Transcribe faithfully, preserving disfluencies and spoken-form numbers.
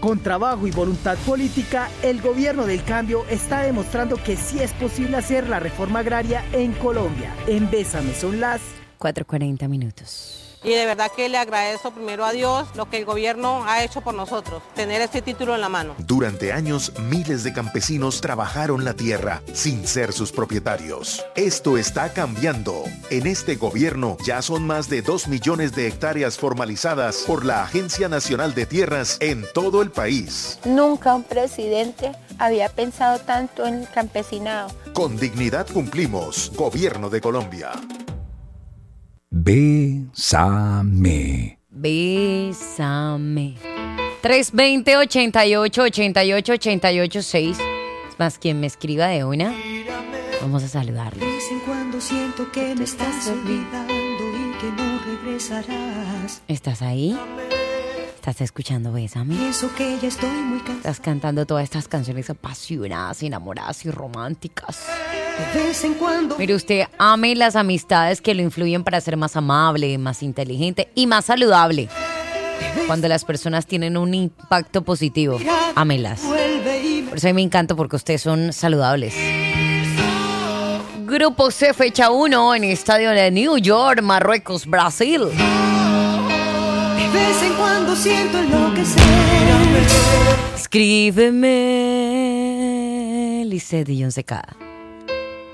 Con trabajo y voluntad política, el gobierno del cambio está demostrando que sí es posible hacer la reforma agraria en Colombia. En Bésame son las cuatro cuarenta minutos. Y de verdad que le agradezco primero a Dios lo que el gobierno ha hecho por nosotros, tener este título en la mano. Durante años, miles de campesinos trabajaron la tierra sin ser sus propietarios. Esto está cambiando. En este gobierno ya son más de dos millones de hectáreas formalizadas por la Agencia Nacional de Tierras en todo el país. Nunca un presidente había pensado tanto en el campesinado. Con dignidad cumplimos. Gobierno de Colombia. Bésame. Bésame. tres veinte, ochenta y ocho, ochenta y ocho, ochenta y ocho, seis. Es más, quien me escriba de una, vamos a saludarle. De vez en cuando siento que me estás olvidando y que no regresarás. ¿Estás ahí? ¿Estás escuchando Bésame? Pienso que ya estoy muy cansada. Estás cantando todas estas canciones apasionadas, enamoradas y románticas. De vez en cuando. Mire, usted ame las amistades que lo influyen para ser más amable, más inteligente y más saludable. Cuando las personas tienen un impacto positivo, ámelas. Por eso a mí me encanta, porque ustedes son saludables. Grupo C, fecha uno en estadio de New York, Marruecos, Brasil. De vez en cuando siento enloquecer. Escríbeme, Lisette y John Secada.